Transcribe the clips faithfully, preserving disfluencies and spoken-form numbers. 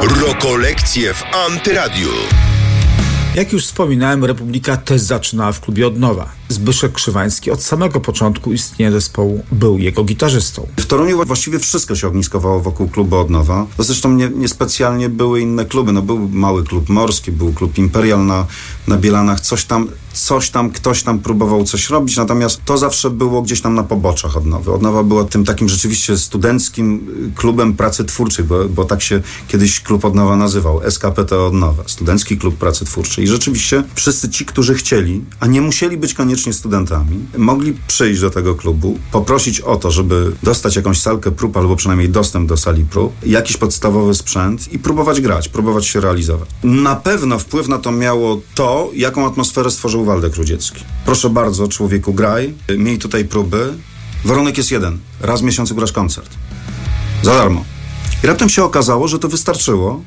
Rokolekcje w Antyradiu. Jak już wspominałem, Republika też zaczynała w klubie od nowa. Zbyszek Krzywański od samego początku istnienia zespołu był jego gitarzystą. W Toruniu właściwie wszystko się ogniskowało wokół klubu od nowa. To zresztą nie, niespecjalnie były inne kluby. No, był mały klub morski, był klub Imperial na, na Bielanach. Coś tam, coś tam, ktoś tam próbował coś robić, natomiast to zawsze było gdzieś tam na poboczach Odnowy. Odnowa była tym takim rzeczywiście studenckim klubem pracy twórczej, bo, bo tak się kiedyś klub Odnowa nazywał. S K P T Odnowa. Studencki Klub Pracy Twórczej. I rzeczywiście wszyscy ci, którzy chcieli, a nie musieli być koniecznie studentami, mogli przyjść do tego klubu, poprosić o to, żeby dostać jakąś salkę prób, albo przynajmniej dostęp do sali prób, jakiś podstawowy sprzęt i próbować grać, próbować się realizować. Na pewno wpływ na to miało to, jaką atmosferę stworzył Waldek Rudziecki. Proszę bardzo, człowieku, graj, miej tutaj próby. Warunek jest jeden. Raz w miesiącu grasz koncert. Za darmo. I raptem się okazało, że to wystarczyło,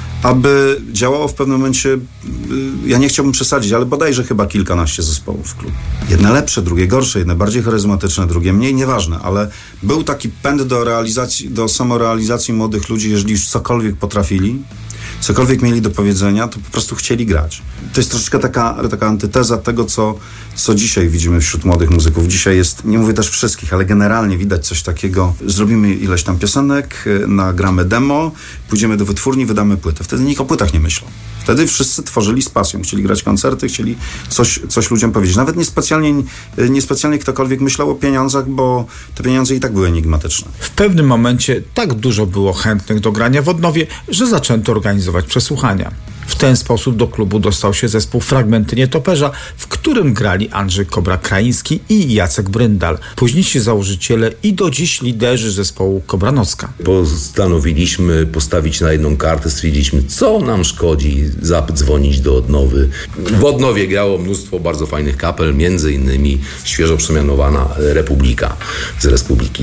aby działało w pewnym momencie, ja nie chciałbym przesadzić, ale bodajże chyba kilkanaście zespołów w klubie. Jedne lepsze, drugie gorsze, jedne bardziej charyzmatyczne, drugie mniej, nieważne, ale był taki pęd do realizacji, do samorealizacji młodych ludzi, jeżeli już cokolwiek potrafili, cokolwiek mieli do powiedzenia, to po prostu chcieli grać. To jest troszeczkę taka, taka antyteza tego, co, co dzisiaj widzimy wśród młodych muzyków. Dzisiaj jest, nie mówię też wszystkich, ale generalnie widać coś takiego. Zrobimy ileś tam piosenek, nagramy demo, pójdziemy do wytwórni, wydamy płytę. Wtedy nikt o płytach nie myślał. Wtedy wszyscy tworzyli z pasją. Chcieli grać koncerty, chcieli coś, coś ludziom powiedzieć. Nawet niespecjalnie, niespecjalnie ktokolwiek myślał o pieniądzach, bo te pieniądze i tak były enigmatyczne. W pewnym momencie tak dużo było chętnych do grania w Odnowie, że zaczęto organizować przesłuchania. W ten sposób do klubu dostał się zespół Fragmenty Nietoperza, w którym grali Andrzej Kobra-Krański i Jacek Bryndal, późniejsi założyciele i do dziś liderzy zespołu Kobra Nocka. Postanowiliśmy postawić na jedną kartę, stwierdziliśmy, co nam szkodzi zadzwonić do Odnowy. W Odnowie grało mnóstwo bardzo fajnych kapel, między innymi świeżo przemianowana Republika z Republiki.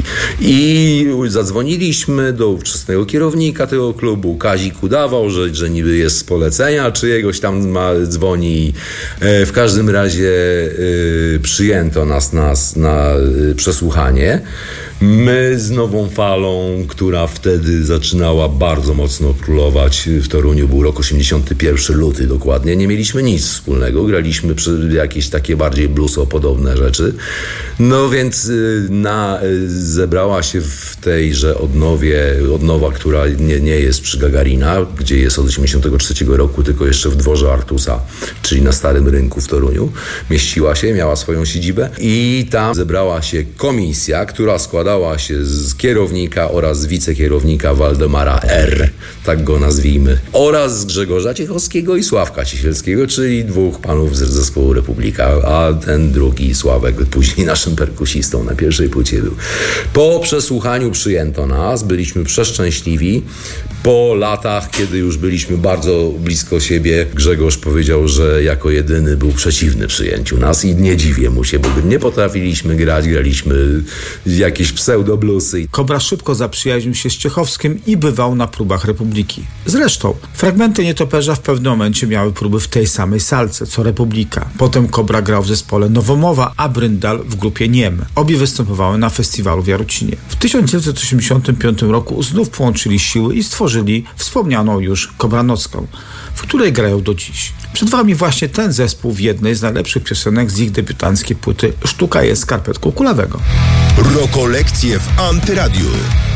I zadzwoniliśmy do ówczesnego kierownika tego klubu. Kazik udawał, że, że niby jest z polecenia, czyjegoś tam ma, dzwoni. W każdym razie y, przyjęto nas, nas na y, przesłuchanie. My z Nową Falą, która wtedy zaczynała bardzo mocno królować w Toruniu, był rok osiemdziesiąty pierwszy, luty dokładnie, nie mieliśmy nic wspólnego, graliśmy przy jakieś takie bardziej blueso-podobne rzeczy. No więc na, zebrała się w tejże Odnowie, Odnowa, która nie, nie jest przy Gagarina, gdzie jest od osiemdziesiątego trzeciego roku, tylko jeszcze w dworze Artusa, czyli na Starym Rynku w Toruniu. Mieściła się, miała swoją siedzibę i tam zebrała się komisja, która składała się z kierownika oraz wicekierownika Waldemara R., tak go nazwijmy, oraz z Grzegorza Ciechowskiego i Sławka Ciesielskiego, czyli dwóch panów z zespołu Republika, a ten drugi, Sławek, później naszym perkusistą na pierwszej płycie był. Po przesłuchaniu przyjęto nas, byliśmy przeszczęśliwi. Po latach, kiedy już byliśmy bardzo blisko siebie, Grzegorz powiedział, że jako jedyny był przeciwny przyjęciu nas i nie dziwię mu się, bo nie potrafiliśmy grać, graliśmy jakieś pseudoblusy. Kobra szybko zaprzyjaźnił się z Ciechowskim i bywał na próbach Republiki. Zresztą Fragmenty Nietoperza w pewnym momencie miały próby w tej samej salce, co Republika. Potem Kobra grał w zespole Nowomowa, a Bryndal w grupie Niem. Obie występowały na festiwalu w Jarocinie. W tysiąc dziewięćset osiemdziesiątym piątym roku znów połączyli siły i stworzyli wspomnianą już Kobra Nocką, w której grają do dziś. Przed wami właśnie ten zespół w jednej z najlepszych piosenek z ich debiutanckiej płyty Sztuka jest skarpetką kulawego. Rokolekcje w Antyradiu.